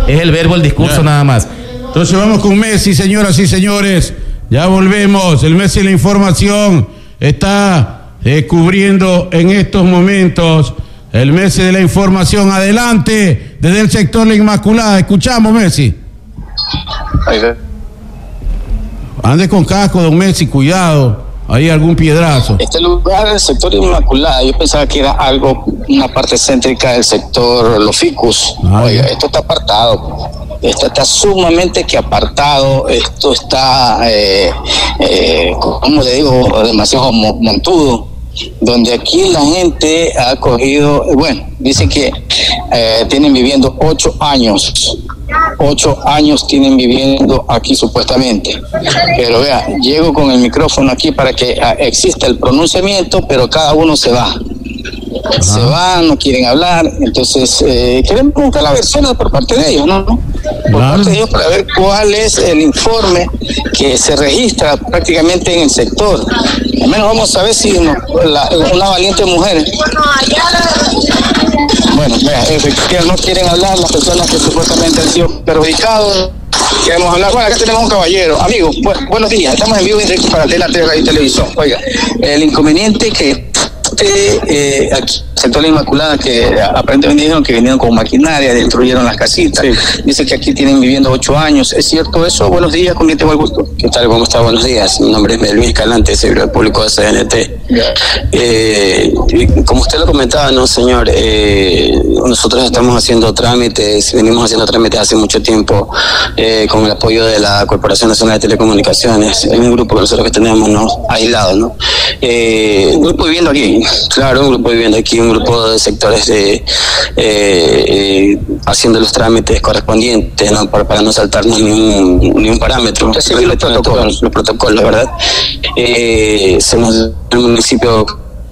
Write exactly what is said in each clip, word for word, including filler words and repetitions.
Es el verbo, el discurso, ya. Nada más. Entonces vamos con Messi, señoras y señores. Ya volvemos. El Messi de la información está eh, cubriendo en estos momentos. El Messi de la información. Adelante, desde el sector La Inmaculada. Escuchamos, Messi. Ande con casco, don Messi, cuidado. Hay algún piedrazo. Este lugar, el sector Inmaculada, yo pensaba que era algo, una parte céntrica del sector Los Ficus. Ah, Oiga, esto está apartado. Esto está sumamente que apartado. Esto está, eh, eh, como le digo, demasiado montudo. Donde aquí la gente ha cogido, bueno, dice que eh, tienen viviendo ocho años. Ocho años tienen viviendo aquí supuestamente. Pero vea, llego con el micrófono aquí para que uh, exista el pronunciamiento, pero cada uno se va. Ajá. Se van, no quieren hablar. Entonces, eh, queremos buscar la versión por parte de ellos, ¿no? Por claro. parte de ellos para ver cuál es el informe que se registra prácticamente en el sector. Al menos vamos a ver si no, la, una valiente mujer. Bueno, vea, efectivamente no quieren hablar las personas que supuestamente han sido perjudicados. Queremos hablar. Bueno, acá tenemos un caballero. Amigo, bu- buenos días. Estamos en vivo en directo para Tela, Radio y Televisión. Oiga, el inconveniente que eh, aquí, sector La Inmaculada, que aparentemente dijeron que vinieron con maquinaria, destruyeron las casitas. Sí. Dice que aquí tienen viviendo ocho años. ¿Es cierto eso? Buenos días, ¿con quién tengo el gusto? ¿Qué tal? ¿Cómo está? Buenos días. Mi nombre es Melvin Escalante, servidor público de C N T. Yeah. Eh, como usted lo comentaba, no, señor, eh, nosotros estamos haciendo trámites, venimos haciendo trámites hace mucho tiempo eh, con el apoyo de la Corporación Nacional de Telecomunicaciones. Es un grupo que nosotros que tenemos, ¿no? Aislado, ¿no? Eh, un grupo viviendo aquí, claro, un grupo viviendo aquí, un grupo de sectores de, eh, eh, haciendo los trámites correspondientes, ¿no? Para, para no saltarnos ni un, ni un parámetro. Sí, los protocolos, los protocolos, ¿verdad? Eh, se nos, el municipio.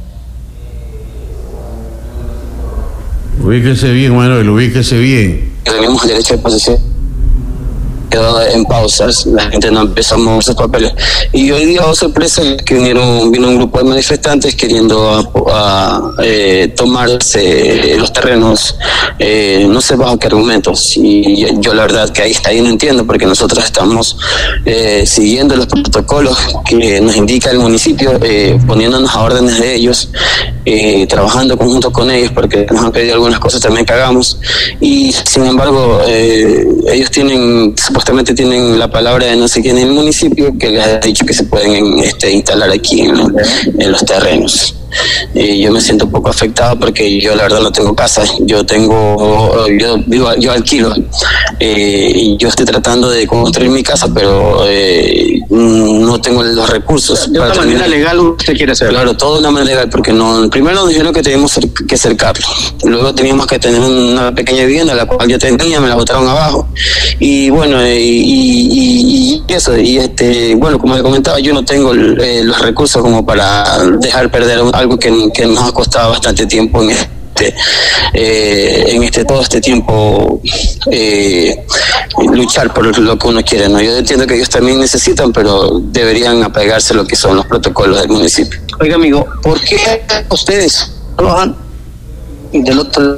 Ubíquese bien, Manuel, ubíquese bien. Tenemos el derecho de posesión. Quedó en pausas, la gente no empezó a mover sus papeles. Y hoy día, oh, sorpresa, que vinieron, vino un grupo de manifestantes queriendo a, a, eh, tomarse los terrenos, eh, no sé bajo qué argumentos. Y yo, yo la verdad que ahí está, ahí no entiendo, porque nosotros estamos eh, siguiendo los protocolos que nos indica el municipio, eh, poniéndonos a órdenes de ellos, eh, trabajando conjunto con ellos, porque nos han pedido algunas cosas también que hagamos. Y sin embargo, eh, ellos tienen, supuestamente tienen la palabra de no sé quién en el municipio que les ha dicho que se pueden este, instalar aquí en, en los terrenos. Eh, yo me siento un poco afectado porque yo la verdad no tengo casa, yo tengo, yo vivo, yo alquilo, eh, y yo estoy tratando de construir mi casa, pero eh, no tengo los recursos. ¿De una manera legal usted quiere hacerlo? Claro, todo de una manera legal, porque no, primero nos dijeron que teníamos que cercarlo, luego teníamos que tener una pequeña vivienda, la cual yo tenía, me la botaron abajo, y bueno, y, y, y eso, y este, bueno, como le comentaba, yo no tengo eh, los recursos como para dejar perder algo que, que nos ha costado bastante tiempo en este, eh, en este todo este tiempo eh, luchar por lo que uno quiere, ¿no? Yo entiendo que ellos también necesitan, pero deberían apegarse a lo que son los protocolos del municipio. Oiga, amigo, ¿por qué ustedes trabajan del otro?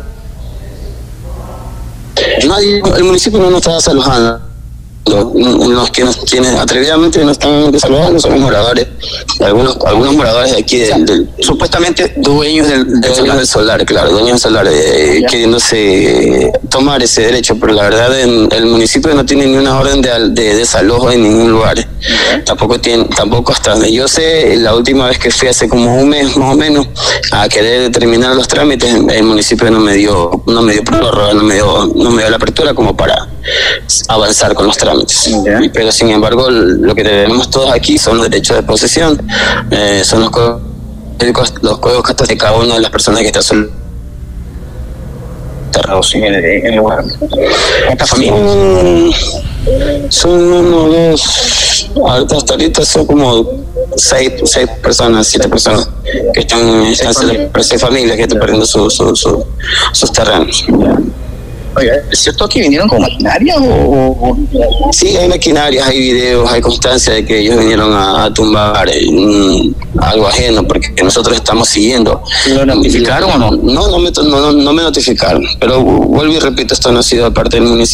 Nadie, el municipio no nos está desalojando. Los que nos, quienes atrevidamente no están desalojando son los moradores, algunos algunos moradores de aquí, del, del, supuestamente dueños del, del, del solar. del solar, claro, dueños del solar, eh, queriéndose tomar ese derecho, pero la verdad en, el municipio no tiene ni una orden de, de desalojo en ningún lugar. Uh-huh. Tampoco tiene, tampoco hasta donde yo sé, la última vez que fui hace como un mes más o menos a querer terminar los trámites, el municipio no me dio, no me dio prórroga, no me dio, no me dio la apertura como para avanzar con los trámites. Yeah. Pero sin embargo, lo que tenemos todos aquí son los derechos de posesión, eh, son los códigos, los códigos castas de cada una de las personas que están sol- enterrados en el, en el lugar. ¿Cuántas familias? Son, son uno, dos, ahorita, hasta ahorita son como seis, seis personas, siete personas que están, están seis familias que están perdiendo su, su, su, sus terrenos. Yeah. Oiga, ¿es cierto que vinieron con maquinaria o, o...? Sí, hay maquinarias, hay videos, hay constancia de que ellos vinieron a, a tumbar eh, mm, algo ajeno, porque nosotros estamos siguiendo. ¿Lo notificaron o no? No, no me, no, no me notificaron, pero vuelvo y repito, esto no ha sido parte del municipio.